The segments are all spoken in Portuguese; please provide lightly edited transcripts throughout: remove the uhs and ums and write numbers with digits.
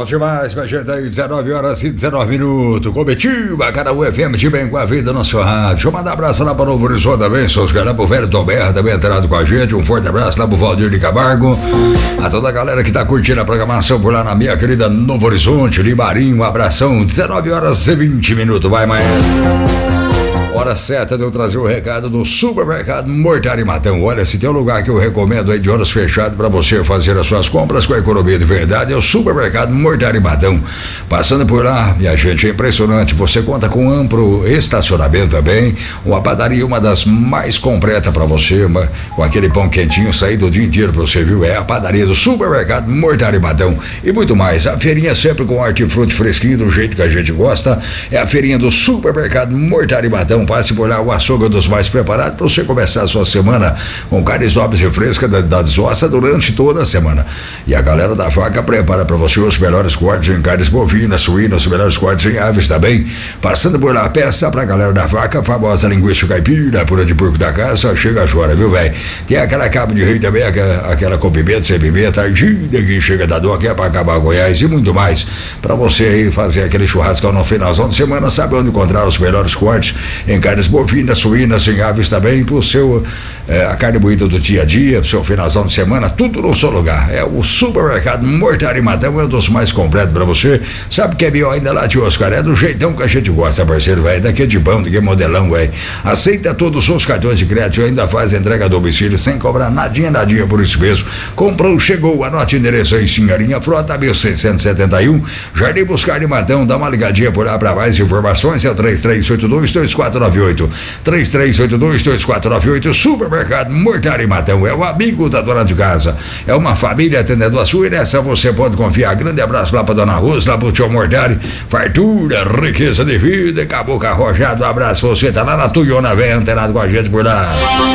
Bom demais, minha gente aí, 19 horas e 19 minutos. Comitiva, cada UFM de bem com a vida no seu rádio. Deixa eu mandar um abraço lá para Novo Horizonte também, seus caras, pro velho Tom Berra também entrado com a gente. Um forte abraço lá pro Valdir de Camargo. A toda a galera que tá curtindo a programação por lá na minha querida Novo Horizonte, Limarim, um abração. 19 horas e 20 minutos, vai, maestro. Hora certa de eu trazer o recado do Supermercado Mortari Matão. Olha, se tem um lugar que eu recomendo aí de horas fechadas para você fazer as suas compras com a economia de verdade, é o Supermercado Mortari Matão. Passando por lá, minha gente, é impressionante. Você conta com amplo estacionamento também, uma padaria, uma das mais completas para você, com aquele pão quentinho saído o dia inteiro para você, viu? É a padaria do Supermercado Mortari Matão. E muito mais. A feirinha sempre com hortifruti fresquinho do jeito que a gente gosta. É a feirinha do Supermercado Mortari Matão. Passe por lá, o açougue dos mais preparados para você começar a sua semana com carnes nobres e frescas da desossa durante toda a semana. E a galera da faca prepara para você os melhores cortes em carnes bovinas, suínas, os melhores cortes em aves também. Passando por lá, peça pra galera da faca, a famosa linguiça caipira, pura de porco da casa, chega agora, viu, velho? Tem aquela cabo de rei também, aquela com pimenta, sem pimenta, ardida que chega da dor, que é pra acabar Goiás e muito mais. Pra você aí fazer aquele churrascão no finalzão de semana, sabe onde encontrar os melhores cortes em carnes bovinas, suínas, em aves também, pro seu a carne moída do dia a dia, pro seu finalzão de semana, tudo no seu lugar. É o Supermercado Mortari Matão, é um dos mais completos pra você. Sabe que é melhor ainda lá, tio Oscar? É do jeitão que a gente gosta, parceiro, velho. Daqui é de bom, daqui é modelão, velho. Aceita todos os seus cartões de crédito e ainda faz entrega a domicílio sem cobrar nadinha por isso mesmo. Comprou, chegou, anote o endereço aí, Senhorinha Frota, 1671, Jardim Buscar Matão. Dá uma ligadinha por lá pra mais informações, é o 3382-2498. 3382-2498, Supermercado Mortari Matão, é o amigo da dona de casa, é uma família atendendo a sua e nessa você pode confiar. Grande abraço lá pra dona Rosa, lá pro tio Mortari, fartura, riqueza de vida, caboclo arrojado, um abraço, você tá lá na Tuiona Velha, antenado com a gente por lá.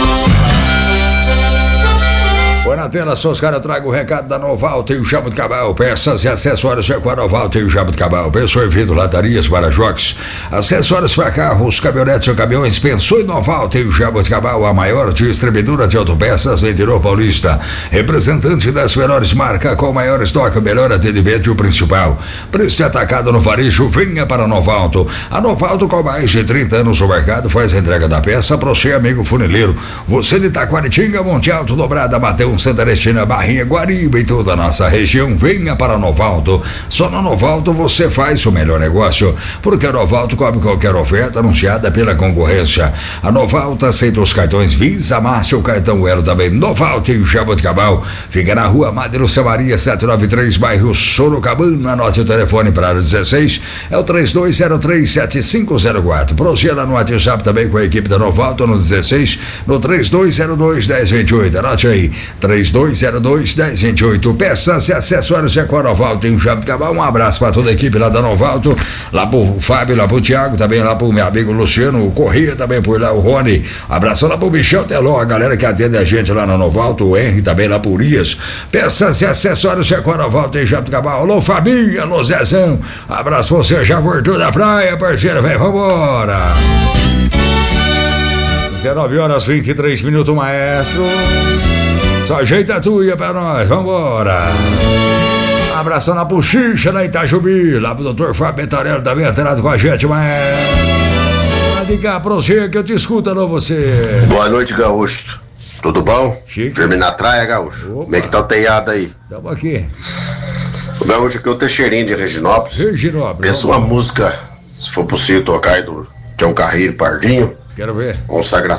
Põe na tela, seus caras, trago o recado da Noval, tem o Jabuticabal, peças e acessórios com a Noval, tem o Jabuticabal, pensou em vidro, latarias, para-choques, acessórios para carros, caminhonetes ou caminhões, pensou em Noval, tem o Jabuticabal, a maior distribuidora de autopeças do interior paulista, representante das melhores marcas, com o maior estoque, o melhor atendimento e o principal, preço de atacado no varejo, venha para a Novalto. A Novalto, com mais de 30 anos no mercado, faz a entrega da peça para o seu amigo funileiro, você de Taquaritinga, Monte Alto, Dobrada, Mateus, Santa Ernestina, Barrinha, Guariba e toda a nossa região, venha para a Novalto. Só na Novalto você faz o melhor negócio, porque a Novalto cobre qualquer oferta anunciada pela concorrência. A Novalto aceita os cartões Visa, Márcio, o cartão Elo também. Novalto e o Jabuticabal fica na rua Madeiro Samaria 793, bairro Sorocabana. Anote o telefone para a área 16, é o 3203-7504. Proceda no WhatsApp também com a equipe da Novalto no 16, no 3202-1028. Anote aí, 3202-1028. Peças e acessórios é com a Novalto em Jabuticabal. Um abraço para toda a equipe lá da Novalto, lá pro Fábio, lá pro Thiago, também lá pro meu amigo Luciano, o Corrêa também por lá, o Rony. Abração lá pro Michel Teló, a galera que atende a gente lá na Novalto, o Henry também lá por Urias. Peças e acessórios é com a Novalto em Jabuticabal. Alô Fabinho, alô Zezão, abraço você, já voltou da praia, parceiro, vem, vambora. 19 horas 23 minutos, maestro. Só ajeita tu e pra nós, vambora. Abração na Puxixa, na Itajubi, lá pro Dr. Fábio Betarello também antenado com a gente, mas pode ligar pra você que eu te escuto, alô você. Boa noite, Gaúcho. Tudo bom? Chique. Firme na traia, Gaúcho. Opa. Como é que tá o telhado aí? Tamo aqui. O Gaúcho aqui é o Teixeirinho de Reginópolis. Pensa uma música, se for possível tocar aí do Tião Carreiro Pardinho. Quero ver. Consagração.